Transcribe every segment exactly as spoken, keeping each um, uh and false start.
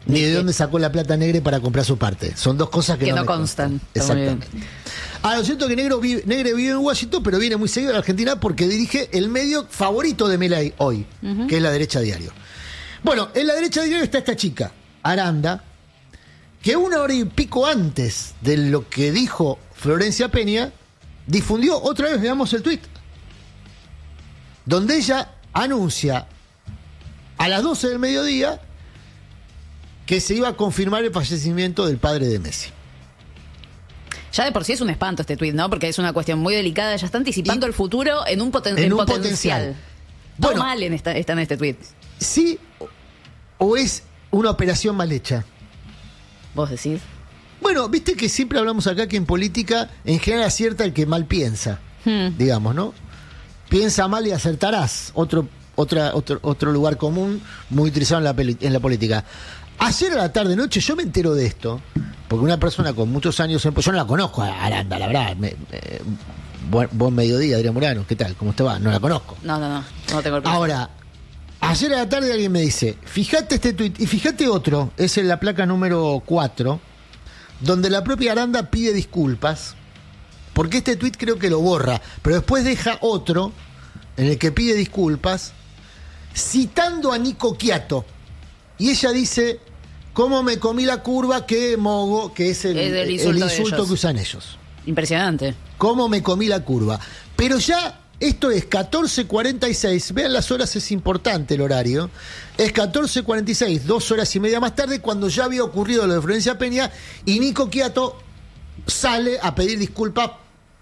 ni de dónde sacó la plata Negre para comprar su parte. Son dos cosas que, que no, no me constan. constan. Exactamente. Ah, lo cierto es que Negro vive, Negre vive en Washington, pero viene muy seguido a la Argentina porque dirige el medio favorito de Milei hoy, uh-huh. que es La Derecha Diario. Bueno, en La Derecha Diario está esta chica, Aranda, que una hora y pico antes de lo que dijo Florencia Peña, difundió otra vez, veamos el tuit, donde ella anuncia a las doce del mediodía que se iba a confirmar el fallecimiento del padre de Messi. Ya de por sí es un espanto este tuit, ¿no? Porque es una cuestión muy delicada. Ya está anticipando y el futuro en un, poten- en en un potencial. potencial. Todo Bueno, mal en esta, está en este tuit. Sí, o es una operación mal hecha. ¿Vos decís? Bueno, viste que siempre hablamos acá que en política en general acierta el que mal piensa, hmm. digamos, ¿no? Piensa mal y acertarás. Otro, otra, otro, otro lugar común muy utilizado en la, peli- en la política. Ayer a la tarde-noche yo me entero de esto, porque una persona con muchos años, en, yo no la conozco a Aranda, la verdad. Me, me, buen, buen mediodía, Adrián Murano, ¿qué tal? ¿Cómo te va? No la conozco. No, no, no, no tengo el placer. Ahora, ayer a la tarde alguien me dice, fíjate este tuit, y fíjate otro, es en la placa número cuatro, donde la propia Aranda pide disculpas, porque este tuit creo que lo borra, pero después deja otro, en el que pide disculpas, citando a Nico Quiato. Y ella dice, ¿cómo me comí la curva que Mogo, que es el, es el insulto, insulto, el insulto que usan ellos? Impresionante. ¿Cómo me comí la curva? Pero ya, esto es catorce cuarenta y seis, vean las horas, es importante el horario, es catorce cuarenta y seis, dos horas y media más tarde, cuando ya había ocurrido lo de Florencia Peña, y Nico Quiato sale a pedir disculpas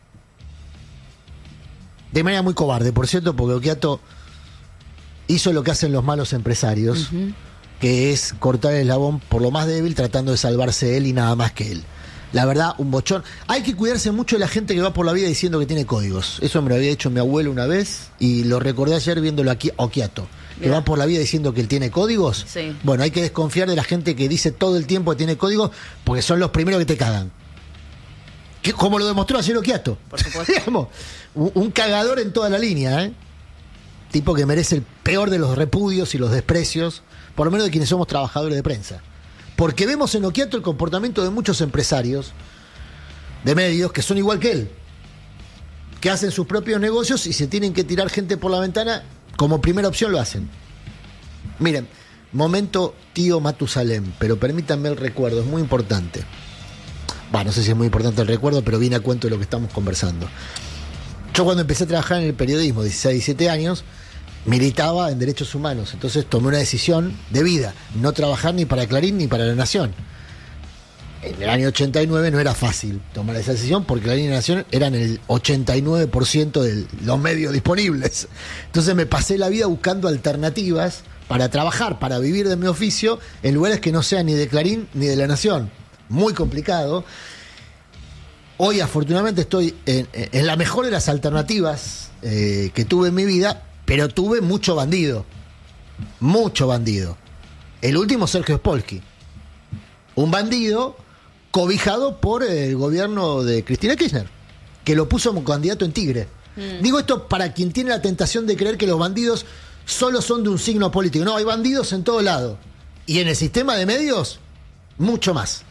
de manera muy cobarde, por cierto, porque Quiato hizo lo que hacen los malos empresarios, uh-huh. que es cortar el eslabón por lo más débil, tratando de salvarse él y nada más que él. La verdad, un bochón. Hay que cuidarse mucho de la gente que va por la vida diciendo que tiene códigos. Eso me lo había dicho mi abuelo una vez y lo recordé ayer viéndolo aquí a Quiato. Que Mira. va por la vida diciendo que él tiene códigos. Sí. Bueno, hay que desconfiar de la gente que dice todo el tiempo que tiene códigos, porque son los primeros que te cagan. Que, como lo demostró ayer Quiato. Por supuesto. Digamos, un, un cagador en toda la línea, ¿eh? Tipo que merece el peor de los repudios y los desprecios, por lo menos de quienes somos trabajadores de prensa. Porque vemos en Quiato el comportamiento de muchos empresarios de medios que son igual que él, que hacen sus propios negocios y se tienen que tirar gente por la ventana, como primera opción lo hacen. Miren, momento tío Matusalén, pero permítanme el recuerdo, es muy importante. Bah, no sé si es muy importante el recuerdo, pero viene a cuento de lo que estamos conversando. Yo cuando empecé a trabajar en el periodismo, dieciséis, diecisiete años, militaba en derechos humanos, entonces tomé una decisión de vida, no trabajar ni para Clarín ni para La Nación. En el año ochenta y nueve no era fácil tomar esa decisión porque Clarín y La Nación eran el ochenta y nueve por ciento de los medios disponibles. Entonces me pasé la vida buscando alternativas para trabajar, para vivir de mi oficio en lugares que no sean ni de Clarín ni de La Nación. Muy complicado. Hoy afortunadamente estoy en, en la mejor de las alternativas eh, que tuve en mi vida, pero tuve mucho bandido, mucho bandido. El último, Sergio Spolsky, un bandido cobijado por el gobierno de Cristina Kirchner, que lo puso como candidato en Tigre. Mm. Digo esto para quien tiene la tentación de creer que los bandidos solo son de un signo político. No, hay bandidos en todo lado. Y en el sistema de medios, mucho más.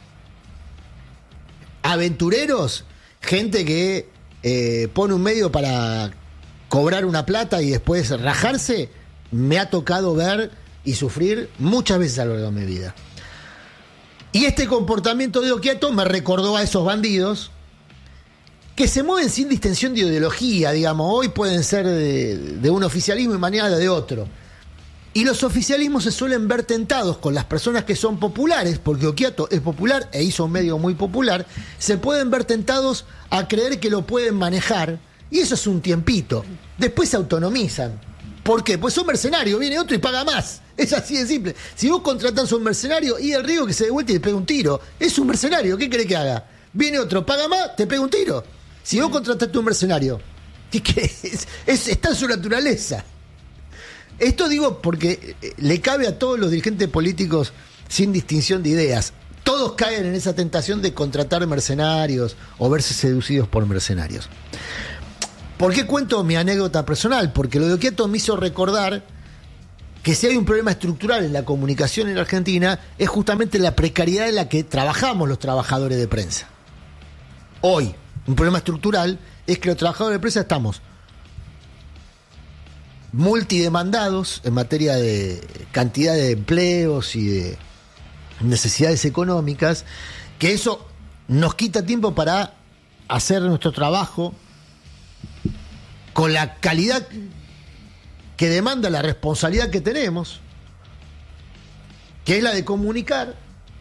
Aventureros, gente que eh, pone un medio para cobrar una plata y después rajarse, me ha tocado ver y sufrir muchas veces a lo largo de mi vida. Y este comportamiento de Quiato me recordó a esos bandidos que se mueven sin distinción de ideología, digamos. Hoy pueden ser de, de un oficialismo y mañana de otro. Y los oficialismos se suelen ver tentados con las personas que son populares, porque Quiato es popular e hizo un medio muy popular, se pueden ver tentados a creer que lo pueden manejar. Y eso es un tiempito. Después se autonomizan. ¿Por qué? Pues son mercenarios, viene otro y paga más. Es así de simple. Si vos contratás a un mercenario y el riesgo que se dé vuelta y te pega un tiro, es un mercenario, ¿qué querés que haga? Viene otro, paga más, te pega un tiro. Si vos contrataste a un mercenario, ¿qué querés? Es, es, está en su naturaleza. Esto digo porque le cabe a todos los dirigentes políticos sin distinción de ideas. Todos caen en esa tentación de contratar mercenarios o verse seducidos por mercenarios. ¿Por qué cuento mi anécdota personal? Porque lo de Quiato me hizo recordar que si hay un problema estructural en la comunicación en la Argentina, es justamente la precariedad en la que trabajamos los trabajadores de prensa. Hoy, un problema estructural es que los trabajadores de prensa estamos multidemandados en materia de cantidad de empleos y de necesidades económicas, que eso nos quita tiempo para hacer nuestro trabajo con la calidad que demanda la responsabilidad que tenemos, que es la de comunicar,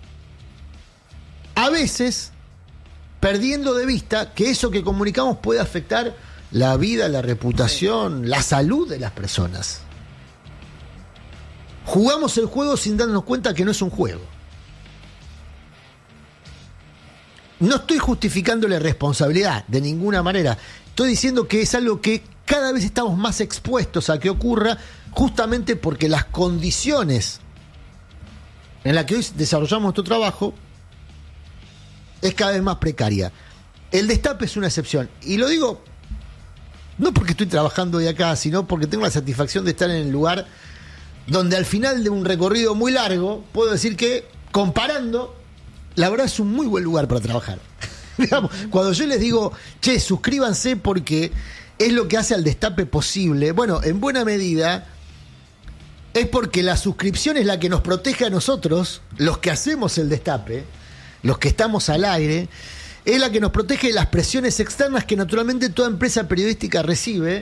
a veces perdiendo de vista que eso que comunicamos puede afectar la vida, la reputación, la salud de las personas. Jugamos el juego sin darnos cuenta que no es un juego. No estoy justificando la responsabilidad de ninguna manera. Estoy diciendo que es algo que cada vez estamos más expuestos a que ocurra, justamente porque las condiciones en las que hoy desarrollamos nuestro trabajo es cada vez más precaria. El destape es una excepción. Y lo digo no porque estoy trabajando hoy acá, sino porque tengo la satisfacción de estar en el lugar donde al final de un recorrido muy largo puedo decir que, comparando, la verdad es un muy buen lugar para trabajar. Digamos, cuando yo les digo, che, suscríbanse porque es lo que hace al destape posible, bueno, en buena medida es porque la suscripción es la que nos protege a nosotros, los que hacemos el destape, los que estamos al aire, es la que nos protege de las presiones externas que naturalmente toda empresa periodística recibe,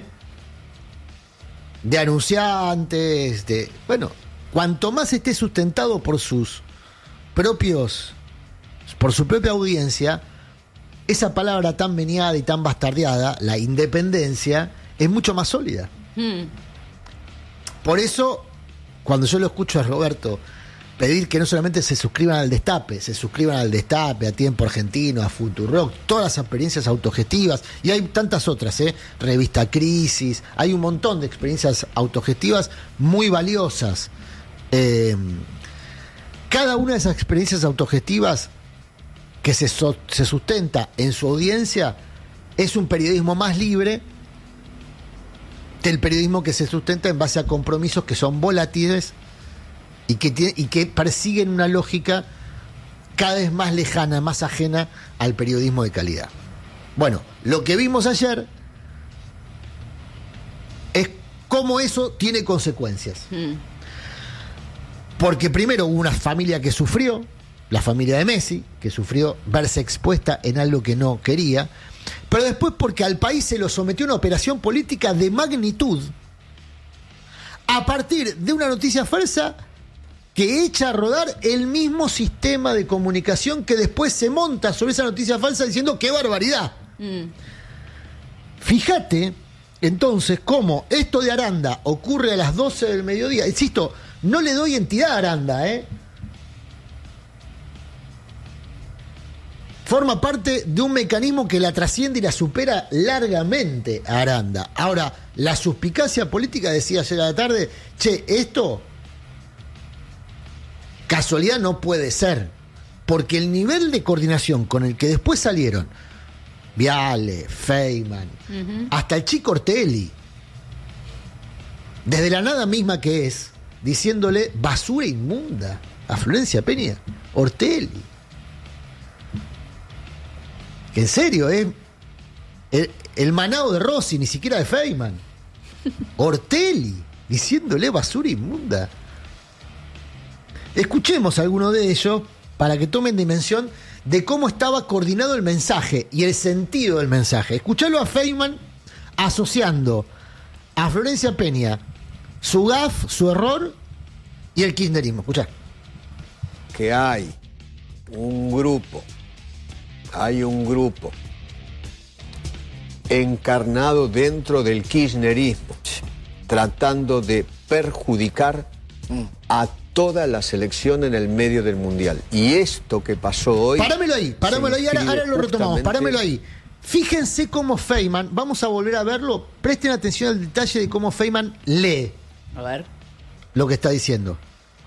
de anunciantes, de... Bueno, cuanto más esté sustentado por sus propios, por su propia audiencia, esa palabra tan meneada y tan bastardeada, la independencia, es mucho más sólida. Mm. Por eso, cuando yo lo escucho a Roberto pedir que no solamente se suscriban al Destape, se suscriban al Destape, a Tiempo Argentino, a Futurock, todas las experiencias autogestivas, y hay tantas otras, ¿eh? Revista Crisis, hay un montón de experiencias autogestivas muy valiosas. Eh, cada una de esas experiencias autogestivas que se, so, se sustenta en su audiencia es un periodismo más libre del periodismo que se sustenta en base a compromisos que son volátiles y que, tiene, y que persiguen una lógica cada vez más lejana, más ajena al periodismo de calidad. Bueno, lo que vimos ayer es cómo eso tiene consecuencias. Mm. Porque primero hubo una familia que sufrió, la familia de Messi, que sufrió verse expuesta en algo que no quería, pero después porque al país se lo sometió a una operación política de magnitud a partir de una noticia falsa que echa a rodar el mismo sistema de comunicación que después se monta sobre esa noticia falsa diciendo ¡qué barbaridad! Mm. Fíjate entonces cómo esto de Aranda ocurre a las doce del mediodía. Insisto, no le doy entidad a Aranda, ¿eh? Forma parte de un mecanismo que la trasciende y la supera largamente a Aranda. Ahora, la suspicacia política decía ayer a la tarde, che, esto casualidad no puede ser, porque el nivel de coordinación con el que después salieron Viale, Feynman, uh-huh. hasta el chico Ortelli, desde la nada misma que es, diciéndole basura inmunda a Florencia Peña, Ortelli. Que en serio, ¿eh? El, el manado de Rossi, ni siquiera de Feynman. Ortelli, diciéndole basura inmunda. Escuchemos a alguno de ellos para que tomen dimensión de cómo estaba coordinado el mensaje y el sentido del mensaje. Escuchalo a Feynman asociando a Florencia Peña su gaf, su error y el kirchnerismo. Escuchá. Que hay un grupo, hay un grupo encarnado dentro del kirchnerismo, tratando de perjudicar a toda la selección en el medio del mundial. Y esto que pasó hoy... Páramelo ahí, páramelo ahí, ahora, ahora lo retomamos, páramelo ahí. Fíjense cómo Feynman, vamos a volver a verlo, presten atención al detalle de cómo Feynman lee. A ver. Lo que está diciendo.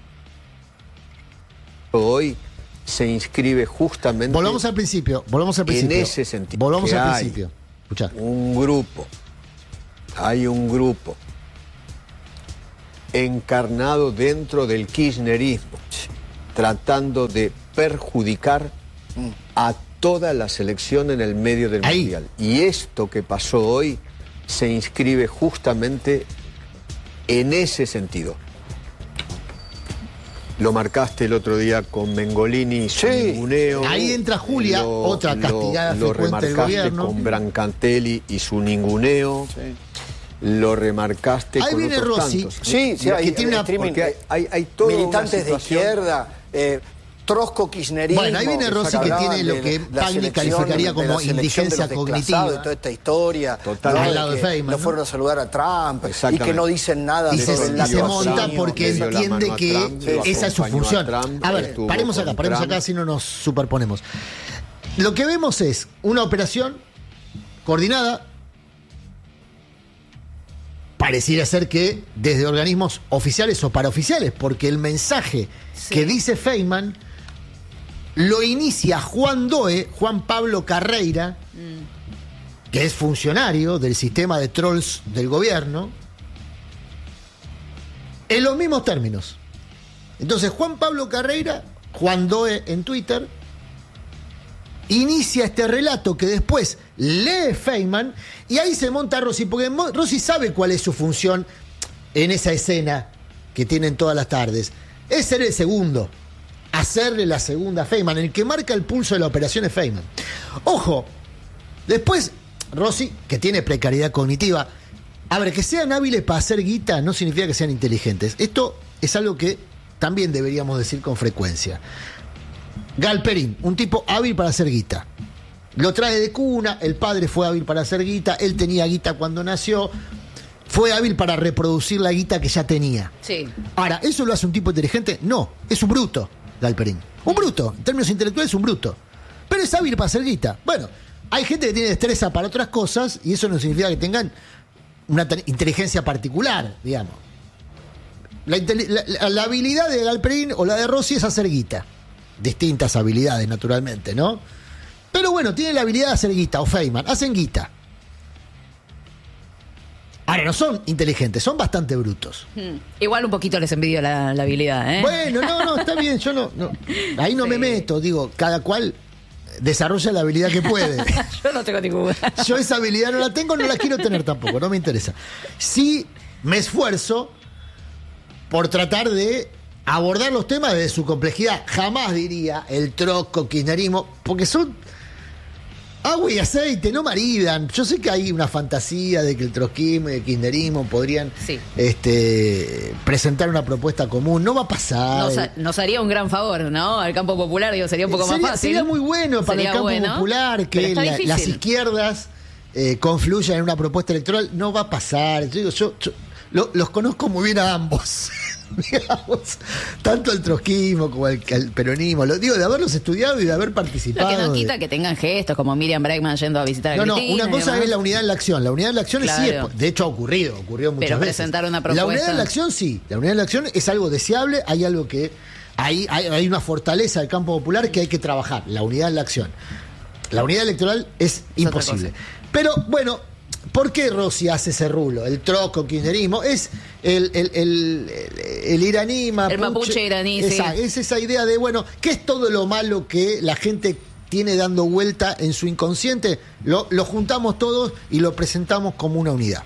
Hoy se inscribe justamente... Volvamos al principio, volvamos al principio. En ese sentido. Volvamos al principio. Escuchá. Un grupo, hay un grupo encarnado dentro del kirchnerismo, tratando de perjudicar a toda la selección en el medio del Ahí. Mundial. Y esto que pasó hoy se inscribe justamente en ese sentido. Lo marcaste el otro día con Mengolini y su Sí. ninguneo. Ahí entra Julia, otra castigada Lo frecuente del remarcaste gobierno. con Brancantelli y su ninguneo. Sí. Lo remarcaste Ahí con viene otros Rossi. tantos. Sí, sí, Que hay, tiene una- streaming, porque hay- hay toda una militantes situación- de izquierda, eh, trosco kirchnerismo. Bueno, ahí viene Rossi, que hablaban tiene lo de que la Pagni selección, calificaría de como la selección indigencia de los desclasados, cognitiva. de toda esta historia. Totalmente. ¿no? Al lado de que Feynman, lo ¿no? fueron a saludar a Trump y Exactamente. que no dicen nada Y sobre se, el y se lacto monta sanguíneo. porque le dio la entiende mano a que Trump, lo esa es su acompañó a función. Trump, A ver, estuvo paremos con acá, paremos Trump. acá, si no nos superponemos. Lo que vemos es una operación coordinada. Pareciera ser que desde organismos oficiales o paraoficiales, porque el mensaje Sí. que dice Feynman lo inicia Juan Doe, Juan Pablo Carreira, que es funcionario del sistema de trolls del gobierno, en los mismos términos. Entonces, Juan Pablo Carreira, Juan Doe en Twitter, inicia este relato que después lee Feynman y ahí se monta Rossi, porque Mo- Rossi sabe cuál es su función en esa escena que tienen todas las tardes. Es ser el segundo, hacerle la segunda a Feynman. El que marca el pulso de la operación es Feynman. Ojo, después Rossi, que tiene precariedad cognitiva, a ver, que sean hábiles para hacer guita no significa que sean inteligentes. Esto es algo que también deberíamos decir con frecuencia. Galperín, un tipo hábil para hacer guita. Lo trae de cuna, el padre fue hábil para hacer guita, él tenía guita cuando nació, fue hábil para reproducir la guita que ya tenía. Sí. Ahora, ¿eso lo hace un tipo inteligente? No, es un bruto, Galperín. Un bruto, en términos intelectuales, un bruto. Pero es hábil para hacer guita. Bueno, hay gente que tiene destreza para otras cosas y eso no significa que tengan una te- inteligencia particular, digamos. La, intele- la- la- la habilidad de Galperín o la de Rossi es hacer guita. Distintas habilidades, naturalmente, ¿no? Pero bueno, tiene la habilidad de hacer guita, o Feynman, hacen guita. Ahora, no son inteligentes, son bastante brutos. Hmm. Igual un poquito les envidio la, la habilidad, ¿eh? Bueno, no, no, está bien, yo no, no ahí no Sí. me meto, digo, cada cual desarrolla la habilidad que puede. Yo no tengo ninguna. Yo esa habilidad no la tengo, no la quiero tener tampoco, no me interesa. Sí me esfuerzo por tratar de abordar los temas desde su complejidad. Jamás diría el troco, kirchnerismo, porque son agua y aceite, no maridan. Yo sé que hay una fantasía de que el trotskismo y el kirchnerismo podrían Sí. este, presentar una propuesta común. No va a pasar. Nos, ha- nos haría un gran favor, ¿no? Al campo popular, digo, sería un poco sería, más fácil. sería muy bueno para Sería el campo bueno, popular pero que está la- difícil. las izquierdas eh, confluyan en una propuesta electoral. No va a pasar. Yo, digo, yo, yo lo- los conozco muy bien a ambos. Digamos, tanto el trotskismo como el, el peronismo. Lo digo de haberlos estudiado y de haber Lo participado. que no de- quita que tengan gestos, como Miriam Bregman yendo a visitar a No, no, Cristina una y cosa demás. es la unidad en la acción. La unidad en la acción Claro. sí es, de hecho ha ocurrido, ocurrió muchas Pero veces. presentar una La propuesta. unidad en la acción sí, la unidad en la acción es algo deseable, hay algo que hay, hay, hay una fortaleza del campo popular que hay que trabajar, la unidad en la acción. La unidad electoral es, Es otra imposible. Pero bueno, ¿por qué Rossi hace ese rulo? El troco, kirchnerismo, es el, el, el, el, el iraní, mapuche, El mapuche iraní, sí. esa, es esa idea de, bueno, ¿qué es todo lo malo que la gente tiene dando vuelta en su inconsciente? Lo, lo juntamos todos y lo presentamos como una unidad.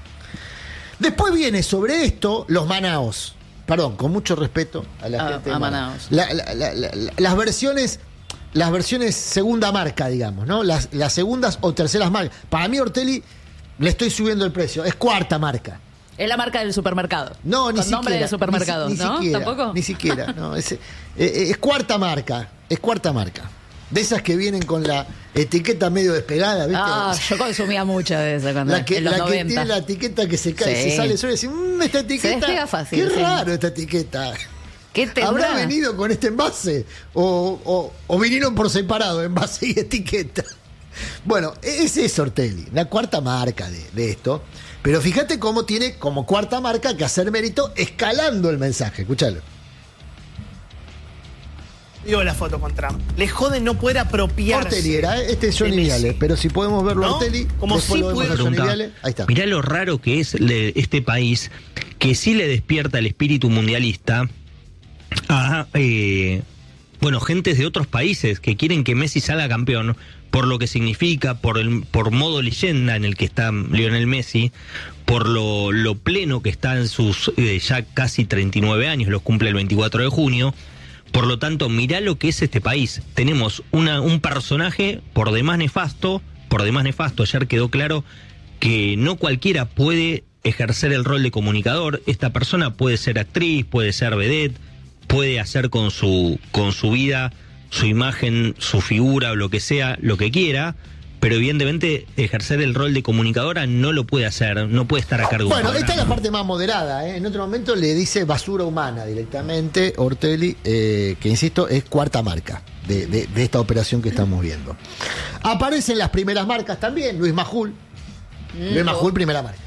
Después viene sobre esto los Manaos. Perdón, con mucho respeto a la A- gente de a Manaos. Manaos. La- la- la- la- la- las versiones, las versiones segunda marca, digamos, ¿no? Las, las segundas o terceras marcas. Para mí, Ortelli, le estoy subiendo el precio. Es cuarta marca. Es la marca del supermercado. No, ni Con siquiera. nombre de supermercado, ni, si- ni ¿no? siquiera, ¿Tampoco? Ni siquiera, no. Es, eh, eh, es cuarta marca. Es cuarta marca. De esas que vienen con la etiqueta medio despegada, ¿viste? Ah, yo consumía mucha de esa cuando La que, en los la que noventa. tiene la etiqueta que se cae, Sí. se sale suele decir, mmm, esta etiqueta. despega fácil, Qué sí. raro esta etiqueta. ¿Qué tendrá? ¿Habrá venido con este envase? O, o, o vinieron por separado, envase y etiqueta. Bueno, ese es Ortelli, la cuarta marca de, de esto. Pero fíjate cómo tiene como cuarta marca que hacer mérito escalando el mensaje. Escúchalo. digo, la foto con Trump. Le jode no poder apropiarse. Ortelli era, ¿eh? Este es Johnny de Messi. Viale, pero si podemos verlo a ¿No? Ortelli, Como después si lo vemos puede- a Johnny Pregunta, Viale, ahí está. Mirá lo raro que es le- este país, que sí le despierta el espíritu mundialista a, eh, bueno, gentes de otros países que quieren que Messi salga campeón, por lo que significa, por el por modo leyenda en el que está Lionel Messi, por lo, lo pleno que está en sus eh, ya casi treinta y nueve años, los cumple el veinticuatro de junio. Por lo tanto, mirá lo que es este país. Tenemos una, un personaje por demás nefasto, por demás nefasto. Ayer quedó claro que no cualquiera puede ejercer el rol de comunicador. Esta persona puede ser actriz, puede ser vedette, puede hacer con su, con su vida, su imagen, su figura o lo que sea, lo que quiera, pero evidentemente ejercer el rol de comunicadora no lo puede hacer, no puede estar a cargo de un Bueno, programa. esta es la parte más moderada, ¿eh? En otro momento le dice basura humana directamente Ortelli, eh, que insisto, es cuarta marca de, de- de esta operación que estamos viendo. Aparecen las primeras marcas también, Luis Majul. Luis Majul, primera marca.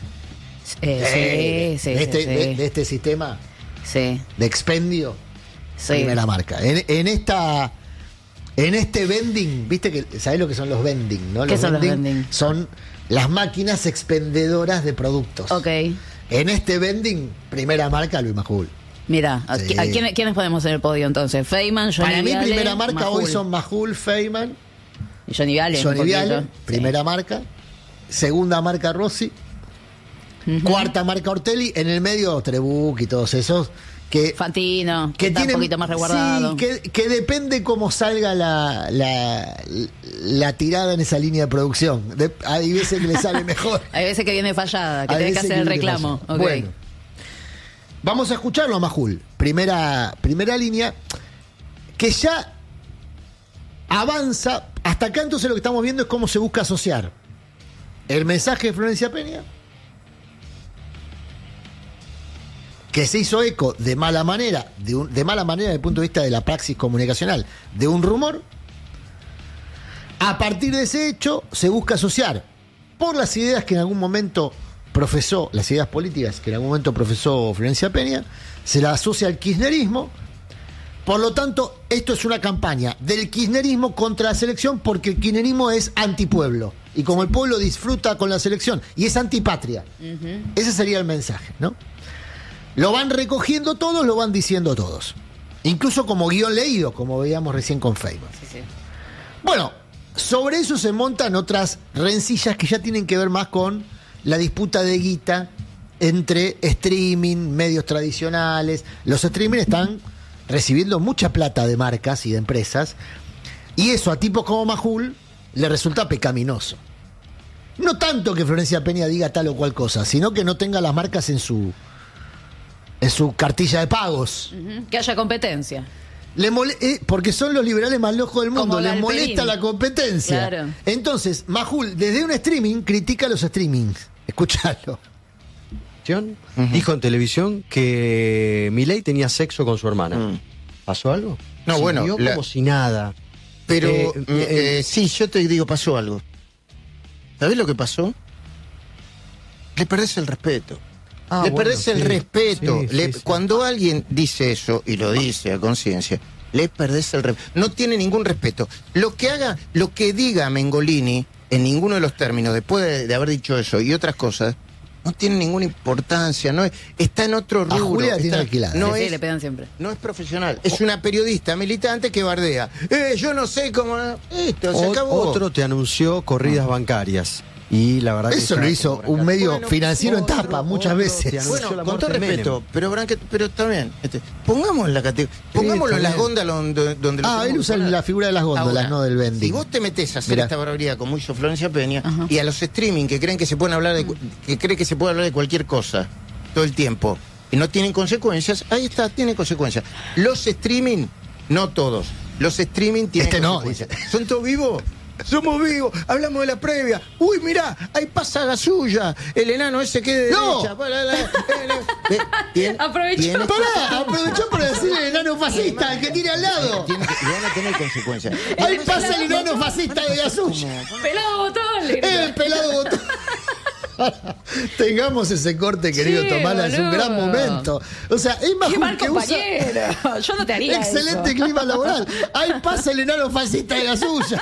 Eh, sí, sí, de, sí, este, sí. de- de este sistema Sí, de expendio, sí. primera marca. En, en esta... En este vending, viste que, ¿sabés lo que son los vending? ¿no? ¿Qué son los vending vending? Son las máquinas expendedoras de productos. Ok. En este vending, primera marca, Luis Majul. Mira, ¿a, Sí. a quién- quiénes ponemos en el podio entonces? Feynman, Johnny Para mí, Viale, primera marca Majul. hoy son Majul, Feynman, Y Johnny Viale. un Johnny poquito. Viale, Sí. primera marca. Segunda marca, Rossi. Ujú. Cuarta marca, Ortelli. En el medio, Trebuch y todos esos. Que, Fantino, que que está tienen, un poquito más resguardado. Sí, que, que depende cómo salga la, la, la tirada en esa línea de producción. De- hay veces que le sale mejor. Hay veces que viene fallada, que Hay tenés que veces hacer el viene reclamo. fallada. Ok. Bueno, vamos a escucharlo a Majul. Primera, primera línea. Que ya avanza. Hasta acá entonces lo que estamos viendo es cómo se busca asociar el mensaje de Florencia Peña, que se hizo eco de mala manera, de, un- de mala manera desde el punto de vista de la praxis comunicacional, de un rumor. A partir de ese hecho se busca asociar por las ideas que en algún momento profesó, las ideas políticas que en algún momento profesó Florencia Peña, se la asocia al kirchnerismo. Por lo tanto, esto es una campaña del kirchnerismo contra la selección, porque el kirchnerismo es antipueblo. Y como el pueblo disfruta con la selección y es antipatria, ese sería el mensaje, ¿no? Lo van recogiendo todos, lo van diciendo todos. Incluso como guión leído, como veíamos recién con Feynman. Sí, sí. Bueno, sobre eso se montan otras rencillas que ya tienen que ver más con la disputa de guita entre streaming, medios tradicionales. Los streaming están recibiendo mucha plata de marcas y de empresas, y eso a tipos como Majul le resulta pecaminoso. No tanto que Florencia Peña diga tal o cual cosa, sino que no tenga las marcas en su en su cartilla de pagos. Ujú. Que haya competencia. Le mole- eh, porque son los liberales más locos del mundo, Como les Galperín. molesta la competencia. Claro. Entonces, Majul, desde un streaming, critica los streamings. Escuchalo. Dijo en televisión que Milei tenía sexo con su hermana. Mm. ¿Pasó algo? No, Siguió bueno, la- como si nada. Pero, Eh, eh, eh, eh, sí, yo te digo, pasó algo. ¿Sabés lo que pasó? Le perdés el respeto. Ah, le bueno, perdés el sí, respeto. sí, sí, Le- sí. Cuando alguien dice eso, y lo dice a conciencia, le perdés el respeto. No tiene ningún respeto. Lo que haga, lo que diga Mengolini, en ninguno de los términos, después de, de haber dicho eso y otras cosas, no tiene ninguna importancia. No es, está en otro rubro. Julia la tiene está- alquilada. no Sí, sí, es, le pegan siempre. no es profesional. Es una periodista militante que bardea. Eh, yo no sé cómo. Esto, se O- acabó. otro te anunció corridas bancarias. Y la verdad que Eso está lo hizo como un medio Bueno, financiero en otro- tapa muchas otro veces. te anunció Bueno, la con muerte todo de Menem. respeto, pero, Branque- pero está bien. Este, pongamos la categoría, pongámoslo en está las bien. góndolas donde, donde lo Ah, él tenemos usa que poner. la figura de las góndolas, Ahora, no del vending. Si vos te metés a hacer Mirá. esta barbaridad como hizo Florencia Peña, Ajá. y a los streaming que creen que se pueden hablar de, cu- que creen que se puede hablar de cualquier cosa todo el tiempo y no tienen consecuencias, ahí está, tienen consecuencias. Los streaming, no todos, los streaming tienen Este no, consecuencias. ¿Son todos vivos? Somos vivos, hablamos de la previa. Uy, mirá, hay pasaga suya. El enano ese que de No. derecha. para la- Ve, tiene- Aprovechó. tiene- Pará, aprovechó para decirle el enano fascista, el que tiene al lado. tiene que- le van a tener consecuencias. Ahí Además, pasa el enano fascista de la suya. Pelado botón. le grita. El pelado botón. Tengamos ese corte, querido Sí, Tomala, es un boludo. gran momento. O sea, es más Qué mal que usa... compañero. Yo no te haría Excelente eso. clima laboral. Ahí pasa el enano fascista de la suya.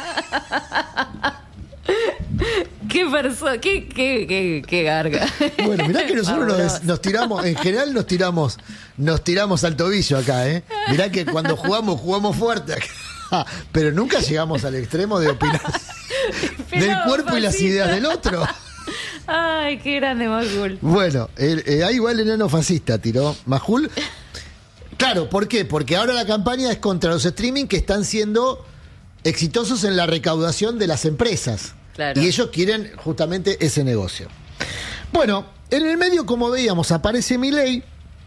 Qué persona, qué, qué, qué, qué garga. Bueno, mirá que nosotros nos, Fabuloso. nos tiramos, en general nos tiramos, nos tiramos al tobillo acá, ¿eh? Mirá que cuando jugamos, jugamos fuerte acá. Pero nunca llegamos al extremo de opinar del Pelado cuerpo y las fascista. ideas del otro. Ay, qué grande Majul. Bueno, el, eh, ahí va el enano fascista, tiró Majul. Claro, ¿por qué? Porque ahora la campaña es contra los streaming que están siendo exitosos en la recaudación de las empresas. Claro. Y ellos quieren justamente ese negocio. Bueno, en el medio, como veíamos, aparece Milei.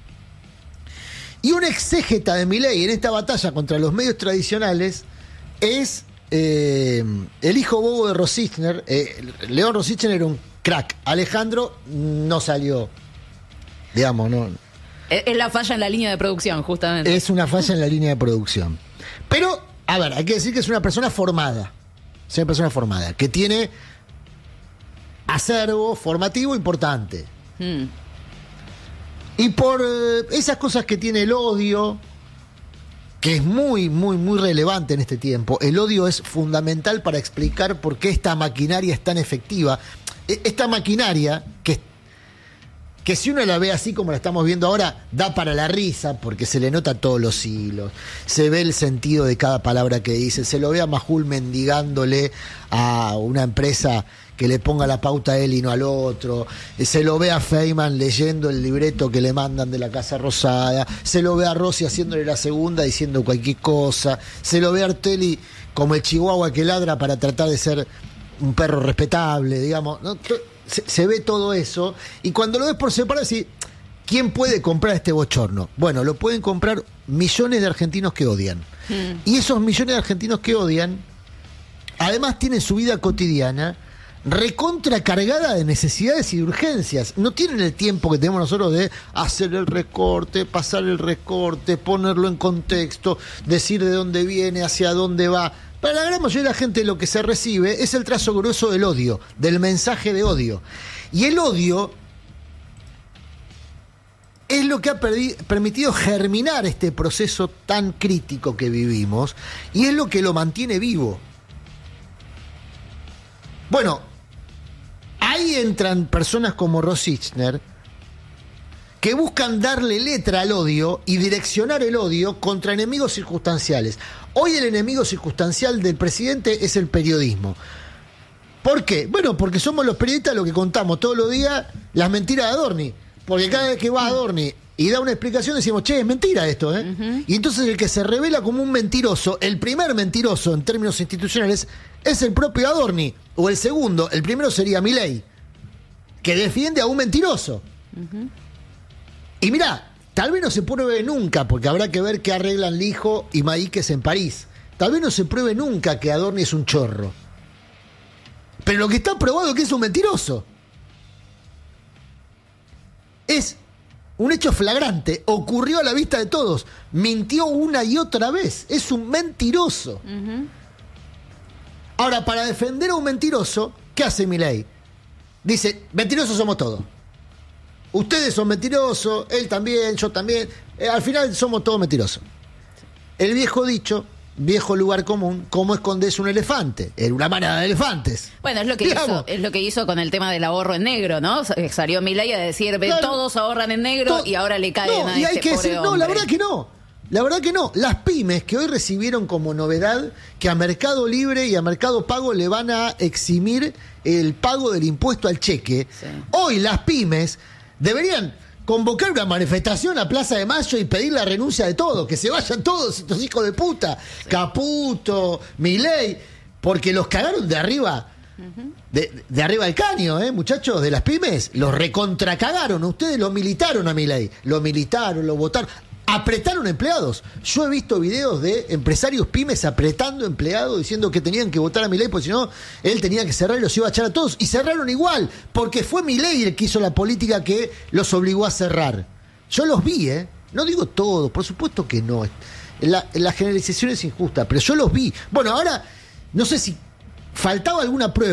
Y un exégeta de Milei en esta batalla contra los medios tradicionales es eh, el hijo bobo de Rosichner. Eh, León Rosichner era un crack. Alejandro no salió, digamos, no. Es es la falla en la línea de producción, justamente. Es una falla en la línea de producción. Pero, a ver, hay que decir que es una persona formada. Es una persona formada, que tiene acervo formativo importante. Mm. Y por eh, esas cosas que tiene el odio, que es muy, muy, muy relevante en este tiempo, el odio es fundamental para explicar por qué esta maquinaria es tan efectiva. E- Esta maquinaria, que, que si uno la ve así como la estamos viendo ahora, da para la risa, porque se le nota todos los hilos, se ve el sentido de cada palabra que dice, se lo ve a Majul mendigándole a una empresa que le ponga la pauta a él y no al otro, se lo ve a Feynman leyendo el libreto que le mandan de la Casa Rosada, se lo ve a Rossi haciéndole la segunda diciendo cualquier cosa, se lo ve a Artelli como el chihuahua que ladra para tratar de ser un perro respetable, digamos, ¿no? Se, se ve todo eso, y cuando lo ves por separado, decís, ¿quién puede comprar este bochorno? Bueno, lo pueden comprar millones de argentinos que odian. Mm. Y esos millones de argentinos que odian, además tienen su vida cotidiana recontra cargada de necesidades y de urgencias. No tienen el tiempo que tenemos nosotros de hacer el recorte, pasar el recorte, ponerlo en contexto, decir de dónde viene, hacia dónde va. Para la gran mayoría de la gente lo que se recibe es el trazo grueso del odio, del mensaje de odio. Y el odio es lo que ha perdi- permitido germinar este proceso tan crítico que vivimos y es lo que lo mantiene vivo. Bueno, ahí entran personas como Rosichner que buscan darle letra al odio y direccionar el odio contra enemigos circunstanciales. Hoy el enemigo circunstancial del presidente es el periodismo. ¿Por qué? Bueno, porque somos los periodistas los que contamos todos los días las mentiras de Adorni. Porque cada vez que va Adorni y da una explicación decimos, che, es mentira esto, ¿eh? Uh-huh. Y entonces el que se revela como un mentiroso, el primer mentiroso en términos institucionales, es el propio Adorni. O el segundo, el primero sería Milei, que defiende a un mentiroso. Uh-huh. Y mirá, tal vez no se pruebe nunca, porque habrá que ver qué arreglan Lijo y Maíquez en París. Tal vez no se pruebe nunca que Adorni es un chorro. Pero lo que está probado es que es un mentiroso. Es un hecho flagrante, ocurrió a la vista de todos, mintió una y otra vez, es un mentiroso. Uh-huh. Ahora, para defender a un mentiroso, ¿qué hace Milei? Dice, mentirosos somos todos. Ustedes son mentirosos, él también, yo también. Eh, al final somos todos mentirosos. El viejo dicho, viejo lugar común, ¿cómo escondes un elefante? En una manada de elefantes. Bueno, es lo que hizo, es lo que hizo con el tema del ahorro en negro, ¿no? Salió Milei a decir, claro, todos ahorran en negro to- y ahora le caen no, a y este hay que pobre decir, hombre. No, la verdad que no. La verdad que no. Las pymes que hoy recibieron como novedad que a Mercado Libre y a Mercado Pago le van a eximir el pago del impuesto al cheque, sí. Hoy las pymes deberían convocar una manifestación a Plaza de Mayo y pedir la renuncia de todos, que se vayan todos estos hijos de puta, sí. Caputo, Milei, porque los cagaron de arriba, uh-huh. de, de arriba del caño, ¿eh, muchachos? De las pymes, los recontracagaron, ustedes lo militaron a Milei, lo militaron, lo votaron, apretaron empleados. Yo he visto videos de empresarios pymes apretando empleados diciendo que tenían que votar a Milei porque si no, él tenía que cerrar y los iba a echar a todos. Y cerraron igual, porque fue Milei el que hizo la política que los obligó a cerrar. Yo los vi, ¿eh? No digo todos, por supuesto que no. La, la generalización es injusta, pero yo los vi. Bueno, ahora, no sé si faltaba alguna prueba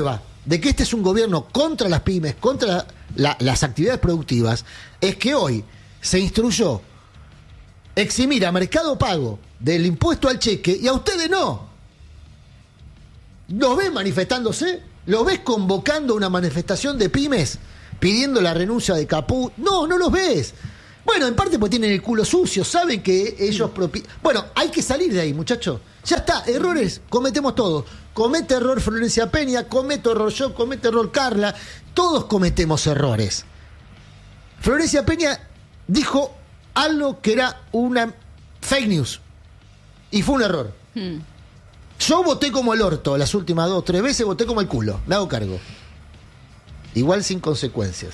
de que este es un gobierno contra las pymes, contra la, las actividades productivas, es que hoy se instruyó eximir a Mercado Pago del impuesto al cheque y a ustedes no. ¿Los ves manifestándose? ¿Los ves convocando una manifestación de pymes pidiendo la renuncia de Caput? No, no los ves. Bueno, en parte porque tienen el culo sucio, saben que ellos... Propi... Bueno, hay que salir de ahí, muchachos. Ya está, errores cometemos todos. Comete error Florencia Peña, cometo error yo, comete error Carla. Todos cometemos errores. Florencia Peña dijo algo que era una fake news. Y fue un error. Hmm. Yo voté como el orto las últimas dos, tres veces, voté como el culo. Me hago cargo. Igual sin consecuencias.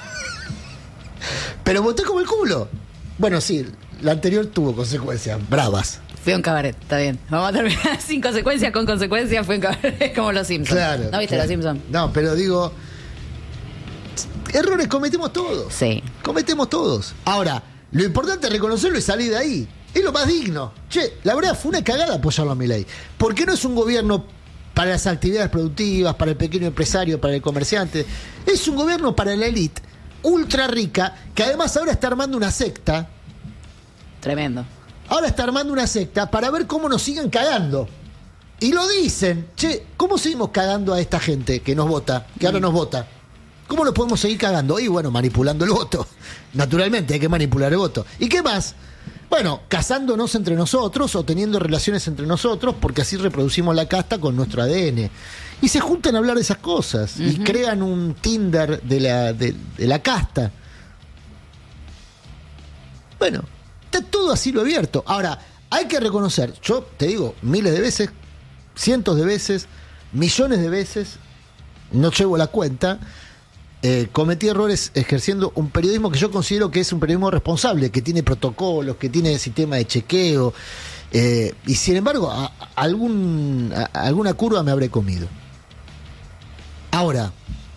Pero voté como el culo. Bueno, sí, la anterior tuvo consecuencias bravas. Fue un cabaret, está bien. Vamos a terminar sin consecuencias, con consecuencias, fue un cabaret como los Simpsons. Claro. ¿No viste claro. los Simpsons? No, pero digo, errores cometemos todos. Sí. Cometemos todos. Ahora, lo importante es reconocerlo y salir de ahí. Es lo más digno. Che, la verdad fue una cagada apoyarlo a Milei. Porque no es un gobierno para las actividades productivas, para el pequeño empresario, para el comerciante. Es un gobierno para la élite ultra rica, que además ahora está armando una secta. Tremendo. Ahora está armando una secta para ver cómo nos sigan cagando. Y lo dicen. Che, ¿cómo seguimos cagando a esta gente que nos vota, que ahora nos vota? ¿Cómo lo podemos seguir cagando? Y bueno, manipulando el voto. Naturalmente, hay que manipular el voto. ¿Y qué más? Bueno, casándonos entre nosotros o teniendo relaciones entre nosotros, porque así reproducimos la casta con nuestro A D N. Y se juntan a hablar de esas cosas. Uh-huh. Y crean un Tinder de la, de, de la casta. Bueno, está todo así lo abierto. Ahora, hay que reconocer, yo te digo, miles de veces, cientos de veces, millones de veces, no llevo la cuenta, eh, cometí errores ejerciendo un periodismo que yo considero que es un periodismo responsable, que tiene protocolos, que tiene sistema de chequeo, eh, y sin embargo, a, a algún, a, a alguna curva me habré comido. Ahora,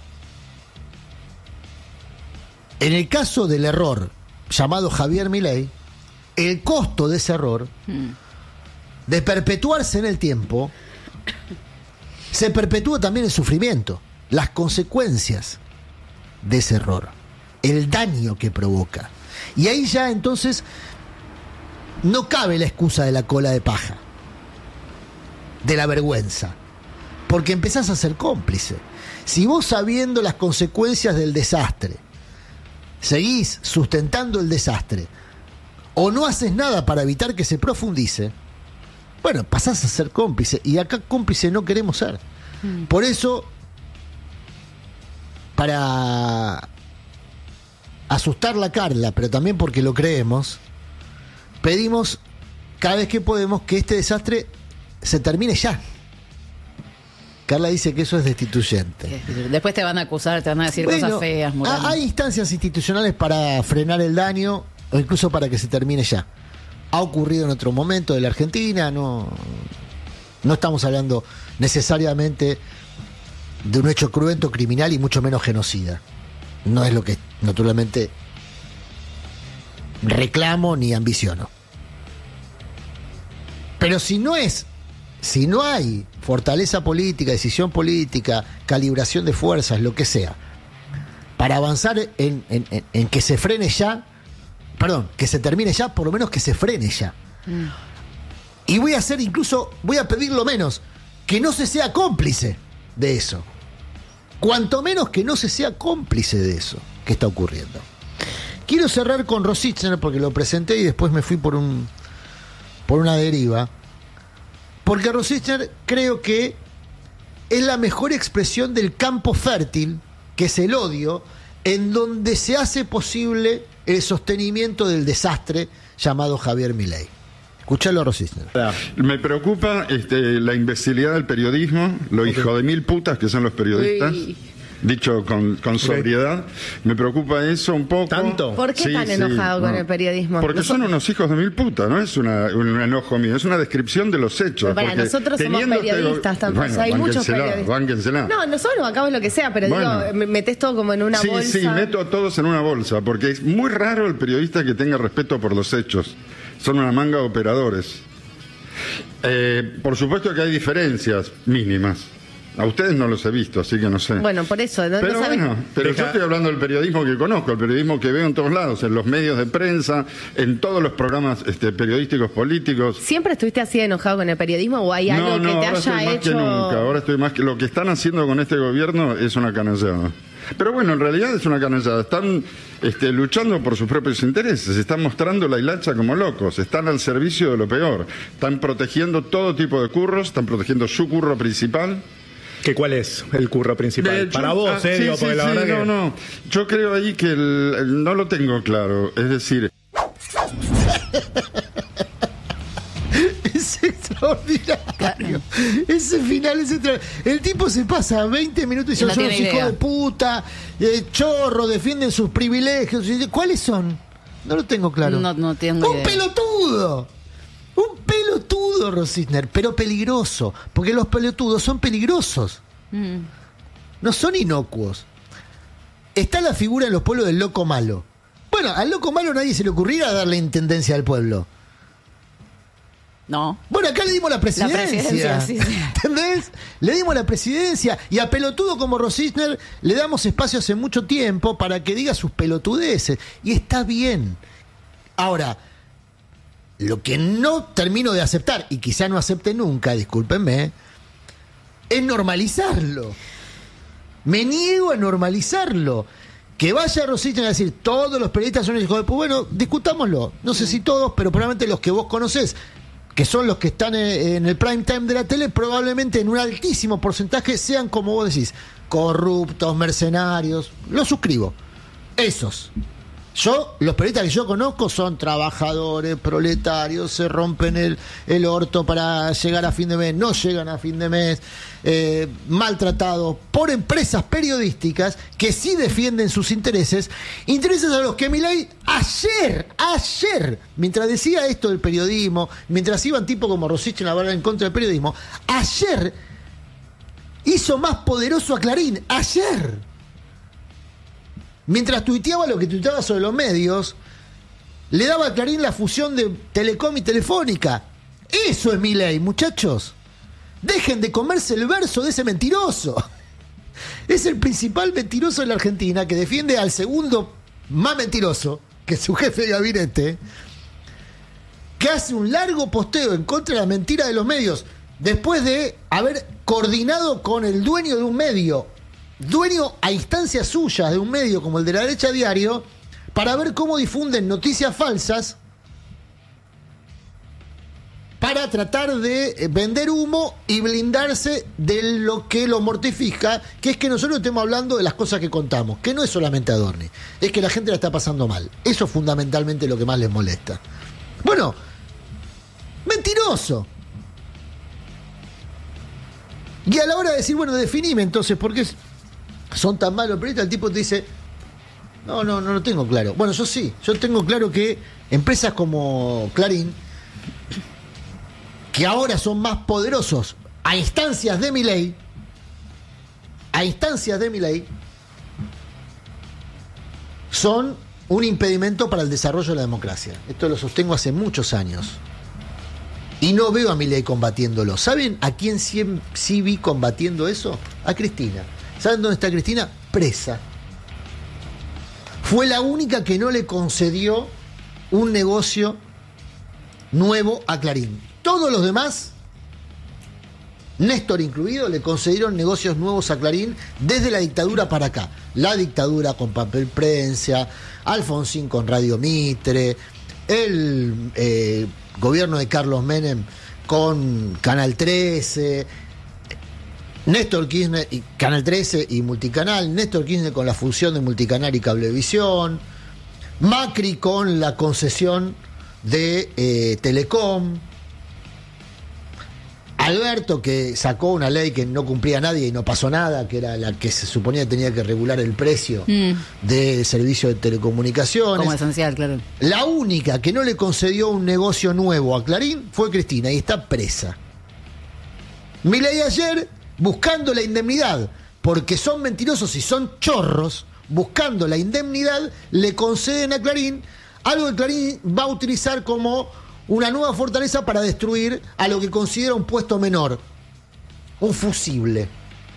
en el caso del error llamado Javier Milei, el costo de ese error, hmm. de perpetuarse en el tiempo, se perpetúa también el sufrimiento, las consecuencias de ese error, el daño que provoca. Y ahí ya entonces no cabe la excusa de la cola de paja, de la vergüenza, porque empezás a ser cómplice. Si vos, sabiendo las consecuencias del desastre, seguís sustentando el desastre o no haces nada para evitar que se profundice, bueno, pasás a ser cómplice, y acá cómplice no queremos ser. Mm. Por eso, para asustar a Carla, pero también porque lo creemos, pedimos cada vez que podemos que este desastre se termine ya. Carla dice que eso es destituyente. Después te van a acusar, te van a decir bueno, cosas feas. Morales. Hay instancias institucionales para frenar el daño o incluso para que se termine ya. Ha ocurrido en otro momento de la Argentina, no, no estamos hablando necesariamente de un hecho cruento, criminal y mucho menos genocida. No es lo que naturalmente reclamo ni ambiciono. Pero si no es, si no hay fortaleza política, decisión política, calibración de fuerzas, lo que sea, para avanzar en, en, en, en que se frene ya, perdón, que se termine ya, por lo menos que se frene ya. Mm. Y voy a hacer incluso, voy a pedir lo menos, que no se sea cómplice de eso. Cuanto menos que no se sea cómplice de eso que está ocurriendo. Quiero cerrar con Rosichner porque lo presenté y después me fui por un por una deriva. Porque Rosichner creo que es la mejor expresión del campo fértil, que es el odio, en donde se hace posible el sostenimiento del desastre llamado Javier Milei. Escuchalo a Rosichner. Me preocupa este, la imbecilidad del periodismo, lo okay. hijo de mil putas que son los periodistas. Uy. Dicho con, con sobriedad, me preocupa eso un poco. ¿Tanto? ¿Por qué sí, tan enojado sí, con no. el periodismo? Porque nosotros... son unos hijos de mil putas, no es una, un enojo mío, es una descripción de los hechos. Pero para nosotros somos periodistas este... tampoco, bueno, o sea, hay muchos periodistas. Bánquensela. No, nosotros nos bancamos lo que sea, pero bueno. digo, metés todo como en una sí, bolsa. Sí, sí, meto a todos en una bolsa, porque es muy raro el periodista que tenga respeto por los hechos. Son una manga de operadores. Eh, por supuesto que hay diferencias mínimas. A ustedes no los he visto, así que no sé. Bueno, por eso. No, pero no sabes... bueno, pero Deja... yo estoy hablando del periodismo que conozco, el periodismo que veo en todos lados, en los medios de prensa, en todos los programas este, periodísticos políticos. ¿Siempre estuviste así enojado con el periodismo o hay algo no, no, que te ahora haya estoy más hecho? que nunca. Ahora estoy más que lo que están haciendo con este gobierno es una canallada. Pero bueno, en realidad es una canallada. Están este, luchando por sus propios intereses, están mostrando la hilacha como locos, están al servicio de lo peor, están protegiendo todo tipo de curros, están protegiendo su curro principal. ¿Qué cuál es el curro principal? Eh, Para yo, vos, ah, eh, sí, digo, sí, porque la sí, verdad no, que... no. Yo creo ahí que el, el, no lo tengo claro. Es decir... Es extraordinario. Ese final es extraordinario. El tipo se pasa veinte minutos y dice, No son tiene hijos idea. de puta, eh, chorro, defienden sus privilegios. ¿Cuáles son? No lo tengo claro. No, no tengo ¡Un idea. pelotudo! Un pelotudo, Rosisner, pero peligroso. Porque los pelotudos son peligrosos. Mm. No son inocuos. Está la figura en los pueblos del loco malo. Bueno, al loco malo nadie se le ocurriera darle intendencia al pueblo. No. Bueno, acá le dimos la presidencia. La presidencia, sí, sí. ¿Entendés? Le dimos la presidencia. Y a pelotudo como Rosisner le damos espacio hace mucho tiempo para que diga sus pelotudeces. Y está bien. Ahora, lo que no termino de aceptar, y quizá no acepte nunca, discúlpenme, es normalizarlo. Me niego a normalizarlo. Que vaya Rosisner a decir, todos los periodistas son hijos de puta. Bueno, discutámoslo. No sé si todos, pero probablemente los que vos conocés, que son los que están en el prime time de la tele, probablemente en un altísimo porcentaje sean, como vos decís, corruptos, mercenarios. Lo suscribo. Esos. Yo, los periodistas que yo conozco son trabajadores, proletarios, se rompen el, el orto para llegar a fin de mes, no llegan a fin de mes, eh, maltratados por empresas periodísticas que sí defienden sus intereses, intereses a los que Milei ayer, ayer, mientras decía esto del periodismo, mientras iban tipo como Rosichin a hablar en contra del periodismo, ayer hizo más poderoso a Clarín, ayer. Mientras tuiteaba lo que tuiteaba sobre los medios, le daba a Clarín la fusión de Telecom y Telefónica. Eso es Milei, muchachos. Dejen de comerse el verso de ese mentiroso. Es el principal mentiroso de la Argentina, que defiende al segundo más mentiroso, que es su jefe de gabinete, que hace un largo posteo en contra de la mentira de los medios, después de haber coordinado con el dueño de un medio, dueño a instancias suyas de un medio como el de La Derecha Diario, para ver cómo difunden noticias falsas para tratar de vender humo y blindarse de lo que lo mortifica, que es que nosotros estemos hablando de las cosas que contamos, que no es solamente Adorni, es que la gente la está pasando mal. Eso es fundamentalmente lo que más les molesta. Bueno, mentiroso. Y a la hora de decir, bueno, definime entonces, ¿por qué son tan malos los periodistas? El tipo te dice, no, no, no lo tengo claro. Bueno, yo sí, yo tengo claro que empresas como Clarín, que ahora son más poderosos a instancias de Milei, a instancias de Milei, son un impedimento para el desarrollo de la democracia. Esto lo sostengo hace muchos años. Y no veo a Milei combatiéndolo. ¿Saben a quién sí, sí vi combatiendo eso? A Cristina. ¿Saben dónde está Cristina? Presa. Fue la única que no le concedió un negocio nuevo a Clarín. Todos los demás, Néstor incluido, le concedieron negocios nuevos a Clarín desde la dictadura para acá. La dictadura con Papel Prensa, Alfonsín con Radio Mitre, el eh, gobierno de Carlos Menem con Canal trece, Néstor Kirchner y Canal trece y Multicanal, Néstor Kirchner con la fusión de Multicanal y Cablevisión, Macri con la concesión de eh, Telecom, Alberto, que sacó una ley que no cumplía nadie y no pasó nada, que era la que se suponía que tenía que regular el precio mm. del servicio de telecomunicaciones. Como esencial, claro. La única que no le concedió un negocio nuevo a Clarín fue Cristina, y está presa. Milei ayer, buscando la indemnidad, porque son mentirosos y son chorros, buscando la indemnidad, le conceden a Clarín algo que Clarín va a utilizar como una nueva fortaleza para destruir a lo que considera un puesto menor, un fusible.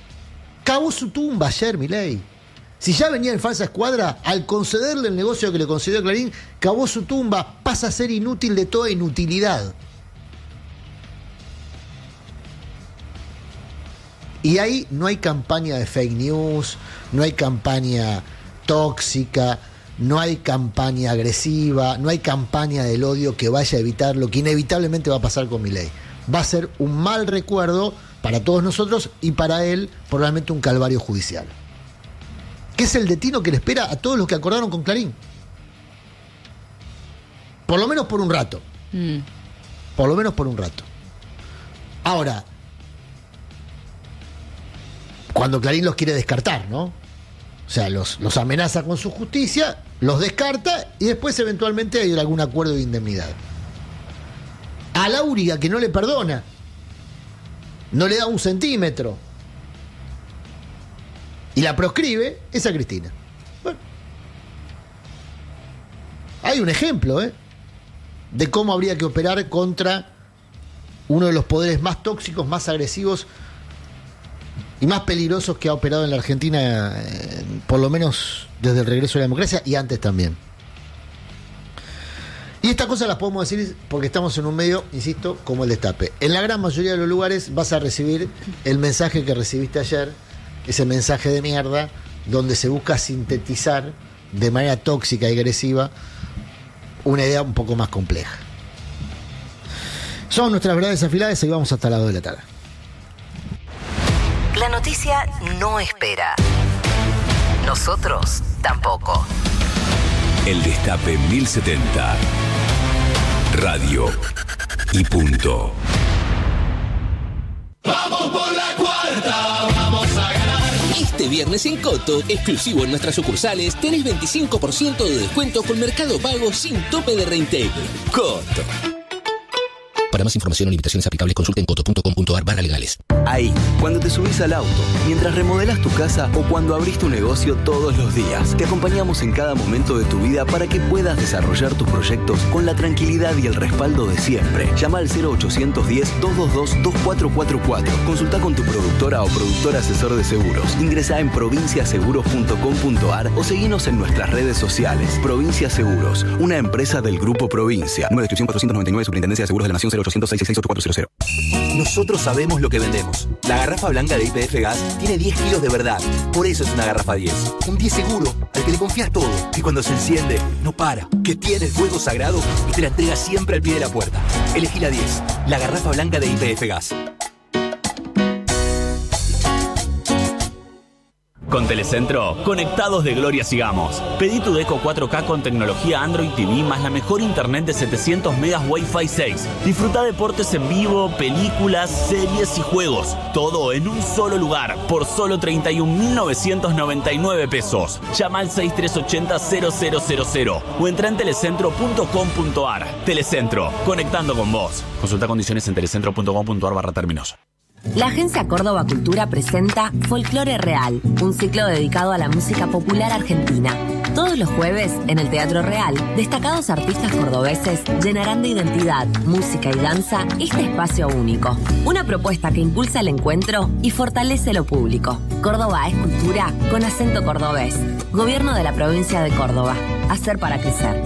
Cavó su tumba ayer, Milei. Si ya venía en falsa escuadra, al concederle el negocio que le concedió a Clarín, cavó su tumba, pasa a ser inútil de toda inutilidad. Y ahí no hay campaña de fake news, no hay campaña tóxica, no hay campaña agresiva, no hay campaña del odio que vaya a evitar lo que inevitablemente va a pasar con Milei. Va a ser un mal recuerdo para todos nosotros y para él probablemente un calvario judicial. Que es el destino que le espera a todos los que acordaron con Clarín. Por lo menos por un rato. Mm. Por lo menos por un rato. Ahora, cuando Clarín los quiere descartar, ¿no? O sea, los, los amenaza con su justicia, los descarta y después eventualmente hay algún acuerdo de indemnidad. A Lauriga, que no le perdona, no le da un centímetro y la proscribe, es a Cristina. Bueno, hay un ejemplo, ¿eh? de cómo habría que operar contra uno de los poderes más tóxicos, más agresivos y más peligrosos que ha operado en la Argentina, eh, por lo menos desde el regreso de la democracia y antes también. Y estas cosas las podemos decir porque estamos en un medio, insisto, como el Destape. En la gran mayoría de los lugares vas a recibir el mensaje que recibiste ayer, ese mensaje de mierda, donde se busca sintetizar de manera tóxica y agresiva una idea un poco más compleja. Son nuestras verdades afiladas y vamos hasta las dos de la tarde. La noticia no espera. Nosotros tampoco. El Destape mil setenta. Radio y punto. Vamos por la cuarta, vamos a ganar. Este viernes en Coto, exclusivo en nuestras sucursales, tenés veinticinco por ciento de descuento con Mercado Pago sin tope de reintegro. Coto. Para más información o limitaciones aplicables, consulten coto punto com punto ar barra legales. Ahí, cuando te subís al auto, mientras remodelás tu casa o cuando abrís tu negocio todos los días, te acompañamos en cada momento de tu vida para que puedas desarrollar tus proyectos con la tranquilidad y el respaldo de siempre. Llama al cero ochocientos diez, doscientos veintidós, veinticuatro cuarenta y cuatro. Consulta con tu productora o productor asesor de seguros. Ingresá en provincia seguros punto com punto ar o seguinos en nuestras redes sociales. Provincia Seguros, una empresa del Grupo Provincia. Número de inscripción cuatrocientos noventa y nueve, Superintendencia de Seguros de la Nación, cero ochocientos, seiscientos sesenta y seis, ochenta y cuatro cero. Nosotros sabemos lo que vendemos. La garrafa blanca de Y P F Gas tiene diez kilos de verdad. Por eso es una garrafa diez. Un diez seguro, al que le confías todo. Que cuando se enciende, no para. Que tiene el fuego sagrado y te la entrega siempre al pie de la puerta. Elegí la diez. La garrafa blanca de Y P F Gas. Con Telecentro, conectados de gloria sigamos. Pedí tu Deco cuatro K con tecnología Android T V más la mejor internet de setecientos megas Wi-Fi seis. Disfruta deportes en vivo, películas, series y juegos. Todo en un solo lugar, por solo treinta y un mil novecientos noventa y nueve pesos. Llama al seis tres ocho cero, cero cero cero cero o entra en telecentro punto com punto ar. Telecentro, conectando con vos. Consulta condiciones en telecentro punto com punto ar barra términos. La Agencia Córdoba Cultura presenta Folclore Real, un ciclo dedicado a la música popular argentina. Todos los jueves, en el Teatro Real, destacados artistas cordobeses llenarán de identidad, música y danza este espacio único. Una propuesta que impulsa el encuentro y fortalece lo público. Córdoba es cultura con acento cordobés. Gobierno de la provincia de Córdoba. Hacer para crecer.